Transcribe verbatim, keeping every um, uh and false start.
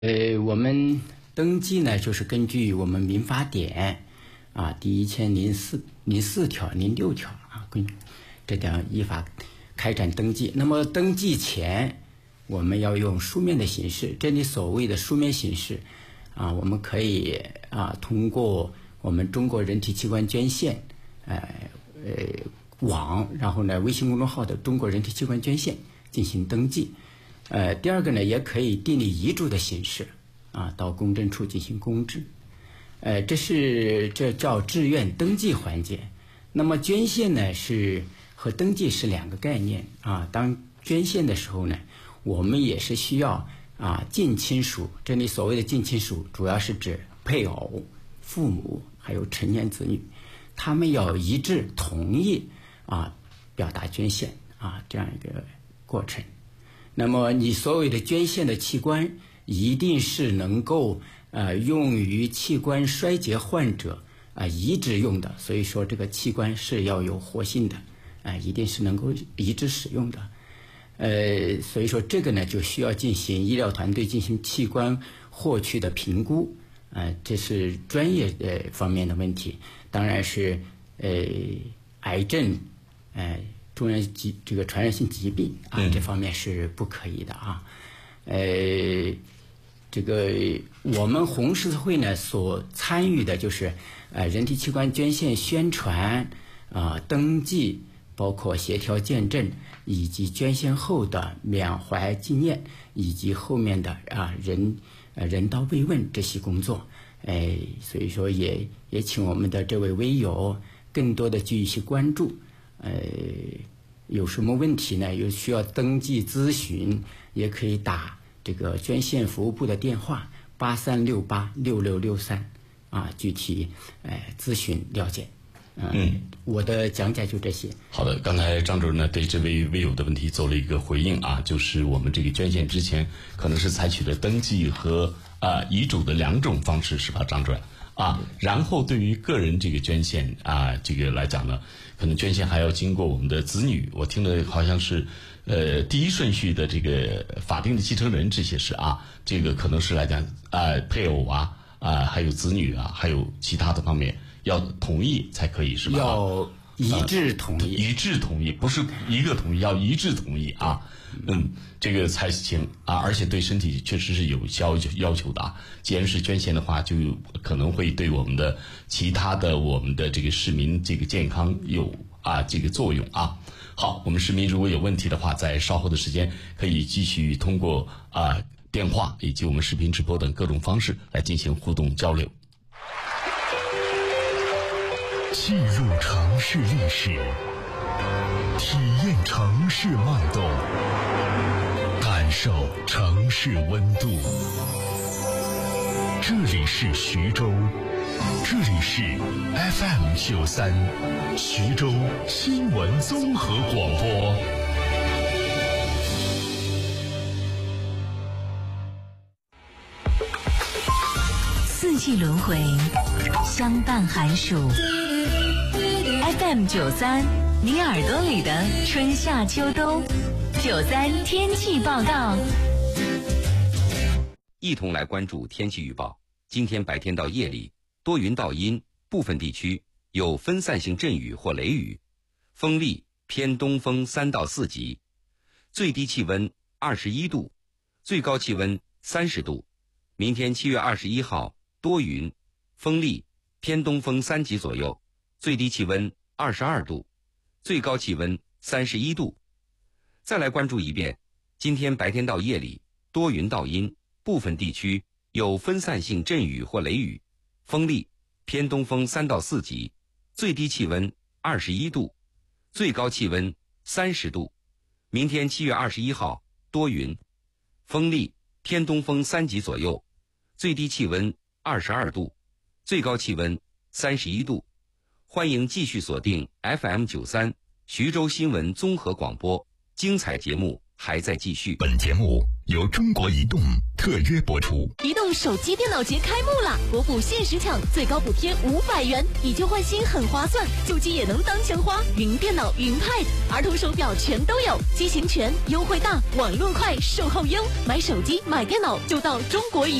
呃，我们登记呢，就是根据我们民法典啊第一千零四零四条、零六条啊，根据这样依法开展登记。那么登记前，我们要用书面的形式。这里所谓的书面形式啊，我们可以啊通过我们中国人体器官捐献呃呃网，然后呢微信公众号的中国人体器官捐献进行登记。呃，第二个呢，也可以订立遗嘱的形式啊，到公证处进行公证。呃，这是这叫志愿登记环节。那么捐献呢，是和登记是两个概念啊。当捐献的时候呢，我们也是需要啊近亲属。这里所谓的近亲属，主要是指配偶、父母还有成年子女，他们要一致同意啊，表达捐献啊这样一个过程。那么你所谓的捐献的器官一定是能够呃用于器官衰竭患者啊、呃、移植用的，所以说这个器官是要有活性的啊、呃，一定是能够移植使用的。呃，所以说这个呢就需要进行医疗团队进行器官获取的评估啊、呃，这是专业的方面的问题。当然是呃癌症呃中原疾这个传染性疾病啊、嗯，这方面是不可以的啊。呃，这个我们红十字会呢所参与的就是呃人体器官捐献宣传啊、呃、登记，包括协调见证以及捐献后的缅怀纪念以及后面的啊人呃人道慰问这些工作。哎，所以说也也请我们的这位微友更多的给予一些关注。呃，有什么问题呢？有需要登记咨询，也可以打这个捐献服务部的电话八三六八六六六三啊，具体呃咨询了解。呃、嗯，我的讲解就这些。 好的，刚才张主任呢对这位微友的问题做了一个回应啊，就是我们这个捐献之前可能是采取了登记和啊、呃、遗嘱的两种方式，是吧，张主任？啊，然后对于个人这个捐献啊，这个来讲呢，可能捐献还要经过我们的子女，我听的好像是，呃，第一顺序的这个法定的继承人这些是啊，这个可能是来讲啊，配偶啊啊，还有子女啊，还有其他的方面要同意才可以，是吧？ 要一致同意， 呃、一致同意，不是一个同意，要一致同意啊。嗯，这个才行啊，而且对身体确实是有要求要求的啊。既然是捐献的话，就可能会对我们的其他的我们的这个市民这个健康有啊这个作用啊。好，我们市民如果有问题的话，在稍后的时间可以继续通过啊电话以及我们视频直播等各种方式来进行互动交流。 记录城市历史，体验城市脉动，感受城市温度。这里是徐州，这里是 F M 九三，徐州新闻综合广播。 四季轮回，相伴寒暑。F M 九三，你耳朵里的春夏秋冬。九三天气报告， 一同来关注天气预报。今天白天到夜里，多云到阴，部分地区有分散性阵雨或雷雨，风力偏东风三到四级，最低气温二十一度，最高气温三十度。明天七月二十一号多云，风力偏东风三级左右，最低气温二十二度，最高气温三十一度。再来关注一遍，今天白天到夜里多云到阴，部分地区有分散性阵雨或雷雨，风力偏东风三到四级，最低气温二十一度，最高气温三十度。明天七月二十一号多云，风力偏东风三级左右，最低气温二十二度，最高气温三十一度。欢迎继续锁定 F M 九三徐州新闻综合广播，精彩节目还在继续。 本节目由中国移动特约播出。 移动手机电脑节开幕啦！国补限时抢，最高补贴五百元，以旧换新很划算，旧机也能当钱花。云电脑、云 Pad、儿童手表全都有，机型全，优惠大，网络快，售后优。买手机、买电脑就到中国移